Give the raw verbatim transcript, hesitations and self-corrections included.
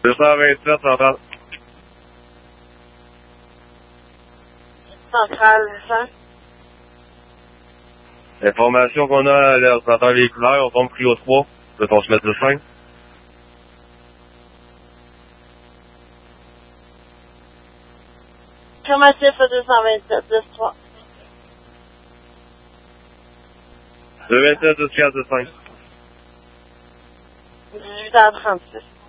deux cent vingt-sept, centrale. Centrale, ça. L'information qu'on a à l'ordinateur véhiculaire, on tombe Clio trois. Peut-on se mettre le cinq? Affirmatif à deux cent vingt-sept, deux trois. deux vingt-sept, deux quatre, deux cinq. dix-huit heures trente-six.